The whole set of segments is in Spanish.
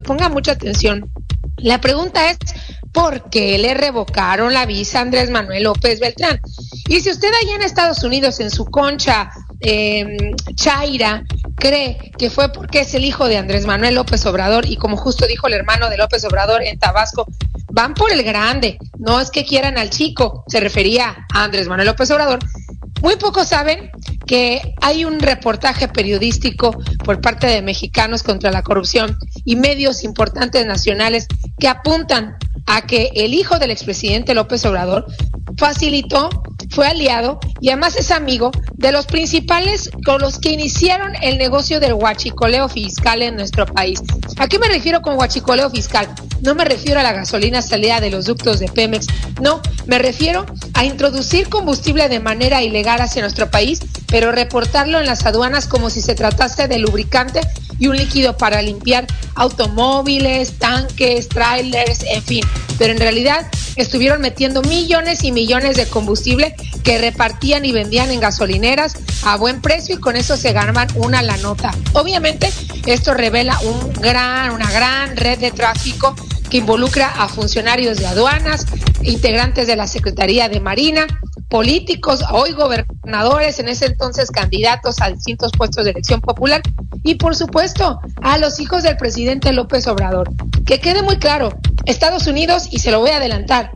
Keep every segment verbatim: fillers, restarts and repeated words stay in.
ponga mucha atención. La pregunta es, ¿por qué le revocaron la visa a Andrés Manuel López Beltrán? Y si usted allá en Estados Unidos, en su concha eh, chaira, cree que fue porque es el hijo de Andrés Manuel López Obrador, y como justo dijo el hermano de López Obrador en Tabasco, van por el grande, no es que quieran al chico, se refería a Andrés Manuel López Obrador. Muy pocos saben que hay un reportaje periodístico por parte de Mexicanos contra la Corrupción y medios importantes nacionales que apuntan a que el hijo del expresidente López Obrador facilitó, fue aliado y además es amigo de los principales con los que iniciaron el negocio del huachicoleo fiscal en nuestro país. ¿A qué me refiero con huachicoleo fiscal? No me refiero a la gasolina salida de los ductos de Pemex, no, me refiero a introducir combustible de manera ilegal hacia nuestro país, pero reportarlo en las aduanas como si se tratase de lubricante y un líquido para limpiar automóviles, tanques, trailers, en fin. Pero en realidad estuvieron metiendo millones y millones de combustible que repartían y vendían en gasolineras a buen precio y con eso se ganaban una la nota. Obviamente esto revela un gran, una gran red de tráfico que involucra a funcionarios de aduanas, integrantes de la Secretaría de Marina, políticos, hoy gobernadores, en ese entonces candidatos a distintos puestos de elección popular y por supuesto a los hijos del presidente López Obrador. Que quede muy claro, Estados Unidos, y se lo voy a adelantar,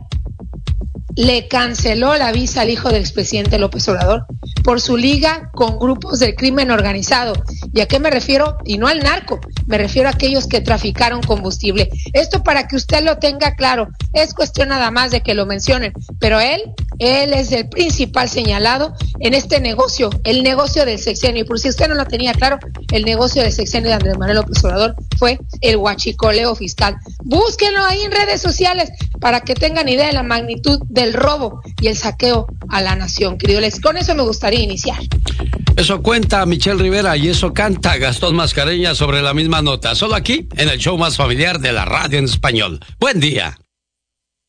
le canceló la visa al hijo del expresidente López Obrador por su liga con grupos del crimen organizado. ¿Y a qué me refiero? Y no al narco, me refiero a aquellos que traficaron combustible. Esto para que usted lo tenga claro, es cuestión nada más de que lo mencionen, pero él, él es el principal señalado en este negocio, el negocio del sexenio. Y por si usted no lo tenía claro, el negocio del sexenio de Andrés Manuel López Obrador fue el huachicoleo fiscal. Búsquenlo ahí en redes sociales para que tengan idea de la magnitud del robo y el saqueo a la nación, querido Alex. Con eso me gustaría iniciar. Eso cuenta Michelle Rivera y eso canta Gastón Mascareñas sobre la misma nota, solo aquí en el show más familiar de la radio en español. Buen día.